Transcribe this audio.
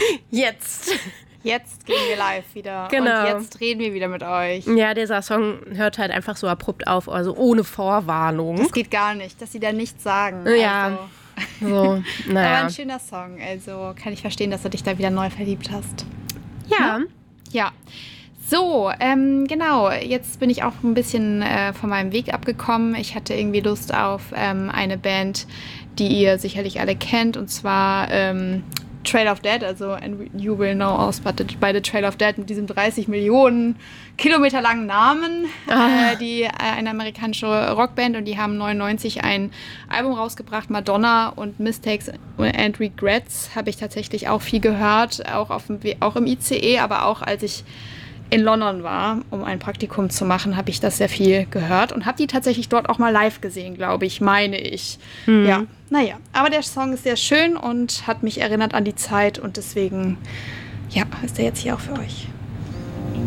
Jetzt gehen wir live wieder. Genau. Und jetzt reden wir wieder mit euch. Ja, dieser Song hört halt einfach so abrupt auf, also ohne Vorwarnung. Das geht gar nicht, dass sie da nichts sagen. Ja, Also. so, naja. Aber ein schöner Song, also kann ich verstehen, dass du dich da wieder neu verliebt hast. Ja. Ja. So, genau, jetzt bin ich auch ein bisschen von meinem Weg abgekommen. Ich hatte irgendwie Lust auf eine Band, die ihr sicherlich alle kennt, und zwar Trail of Dead, also And You Will Know Us by the Trail of Dead, mit diesem 30 Millionen Kilometer langen Namen, eine amerikanische Rockband, und die haben 99 ein Album rausgebracht, Madonna, und Mistakes and Regrets habe ich tatsächlich auch viel gehört, auch im ICE, aber auch als ich in London war, um ein Praktikum zu machen, habe ich das sehr viel gehört und habe die tatsächlich dort auch mal live gesehen, glaube ich, meine ich. Ja, naja, aber der Song ist sehr schön und hat mich erinnert an die Zeit, und deswegen, ja, ist der jetzt hier auch für euch.